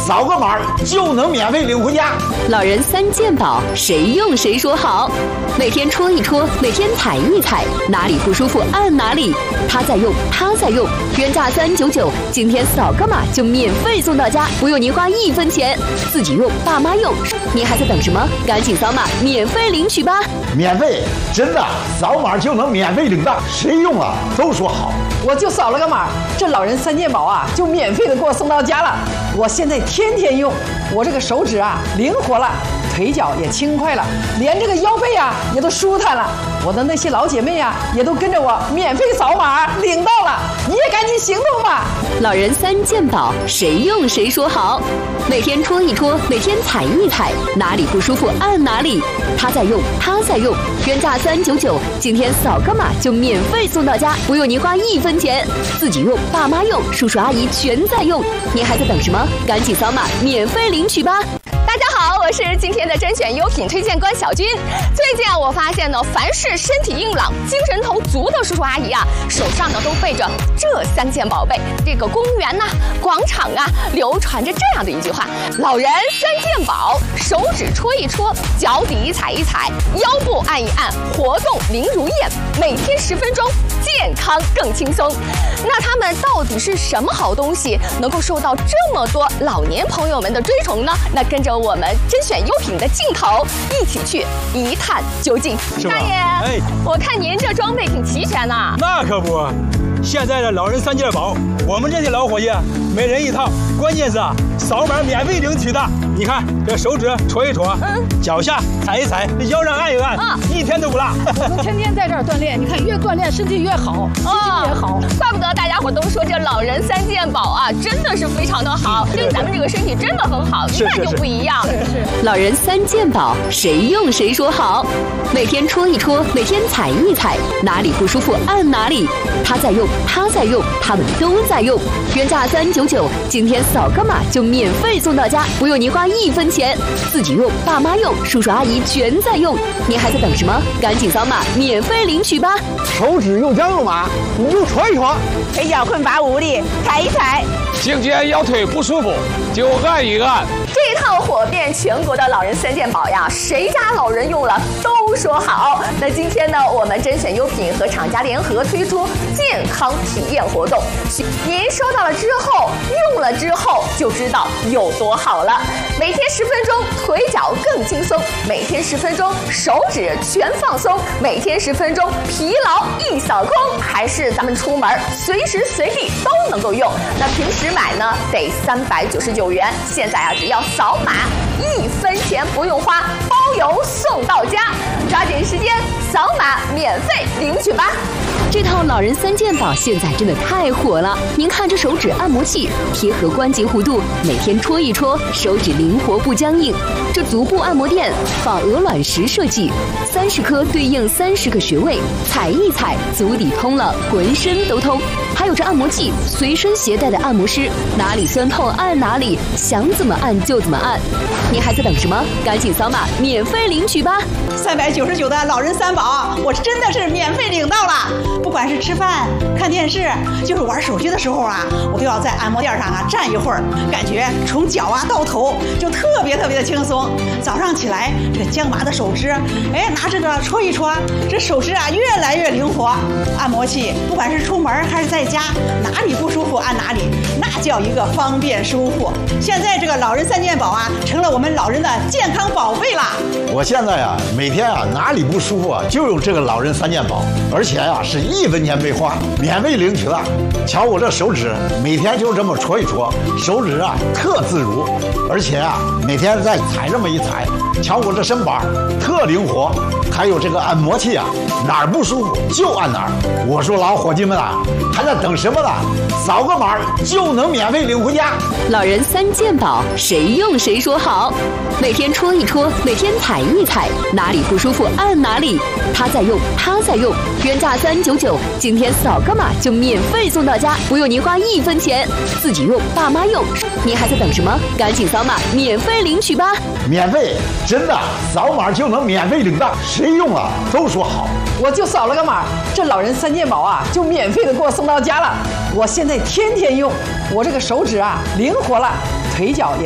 扫个码就能免费领回家。 老人3件宝，谁用谁说好。每天戳一戳，每天踩一踩，哪里不舒服按哪里。他在用，他在用，原价399，今天扫个码就免费送到家，不用您花1分钱。自己用，爸妈用，您还在等什么？赶紧扫码免费领取吧！ 免费，真的，扫码就能免费领到，谁用了都说好。 我就扫了个码，这老人3件宝啊，就免费的给我送到家了。我现在天天用，我这个手指啊灵活了，腿脚也轻快了，连这个腰背啊也都舒坦了。我的那些老姐妹啊，也都跟着我免费扫码领到了，你也赶紧行动吧！ 老人3件宝，谁用谁说好。每天戳一戳，每天踩一踩，哪里不舒服按哪里。他在用，他在用，原价399，今天扫个码就免费送到家，不用您花1分钱。自己用，爸妈用，叔叔阿姨全在用，您还在等什么？赶紧扫码免费领取吧！ 大家好，我是今天的甄选优品推荐官小军。最近我发现呢，凡是身体硬朗、精神头足的叔叔阿姨啊，手上呢都背着这3件宝贝。这个公园呐、广场啊，流传着这样的一句话：老人3件宝，手指戳一戳，脚底踩一踩，腰部按一按，活动灵如燕，每天10分钟，健康更轻松。那他们到底是什么好东西，能够受到这么多老年朋友们的追崇呢？那跟着我们甄选优品的镜头一起去一探究竟。大爷， 哎， 我看您这装备挺齐全呐。 那可不，现在的老人3件宝，我们这些老伙计每人一套，关键是扫码免费领取的。你看这手指戳一戳，脚下踩一踩，腰上按一按，一天都不落。 我们天天在这儿锻炼，你看越锻炼身体越好，心情也好。 怪不得大家伙都说这老人3件宝啊，真的是非常的好，对咱们这个身体真的很好，一看就不一样。 老人3件宝，谁用谁说好。每天戳一戳，每天踩一踩，哪里不舒服按哪里。他在用，他在用，他们都在用。原价399，今天扫个码就免费送到家，不用您花1分钱。自己用，爸妈用，叔叔阿姨全在用，您还在等什么？赶紧扫码免费领取吧！ 手指又僵又麻，你就戳一戳； 腿脚困乏无力，踩一踩； 颈肩腰腿不舒服，就按一按。 这套火遍全国的老人3件宝呀，谁家老人用了都说好。那今天呢，我们甄选优品和厂家联合推出健康体验活动，您收到了之后，用了之后就知道有多好了。每天10分钟，腿脚更轻松；每天10分钟，手指全放松；每天10分钟，疲劳一扫空。还是咱们出门随时随地都能够用。那平时买呢得399元，现在啊只要扫码1分钱不用花，包邮送到家。抓紧时间扫码免费领取吧！ 这套老人3件宝现在真的太火了。您看这手指按摩器，贴合关节弧度，每天戳一戳，手指灵活不僵硬。这足部按摩垫仿鹅卵石设计，30颗对应30个穴位，踩一踩，足底通了，浑身都通。还有这按摩器，随身携带的按摩师，哪里酸痛按哪里，想怎么按就怎么按。您还在等什么？赶紧扫码免费领取吧 ！399的老人3宝，我真的是免费领到了。不管是吃饭、看电视，就是玩手机的时候啊，我都要在按摩垫上啊站一会儿，感觉从脚啊到头就特别的轻松。早上起来，这个僵麻的手指，哎，拿这个戳一戳，这手指啊越来越灵活。按摩器不管是出门还是在家，哪里不舒服按哪里，那叫一个方便舒服。现在这个老人3件宝啊，成了我们老人的健康宝贝啦。 我现在啊，每天啊哪里不舒服啊，就用这个老人3件宝，而且啊是1分钱没花，免费领取的。瞧我这手指，每天就这么戳一戳，手指啊特自如，而且啊每天再踩这么一踩，瞧我这身板特灵活。还有这个按摩器啊，哪儿不舒服就按哪儿。我说老伙计们啊，还在等什么呢？扫个码就能免费领回家。 老人3件宝，谁用谁说好。每天戳一戳，每天踩一踩，哪里不舒服按哪里。他在用，他在用，原价399，今天扫个码就免费送到家，不用您花1分钱。自己用，爸妈用，您还在等什么？赶紧扫码免费领取吧！ 免费，真的，扫码就能免费领到，谁用了都说好。 我就扫了个码，这老人3件宝啊，就免费的给我送到家了。我现在天天用，我这个手指啊灵活了，腿脚也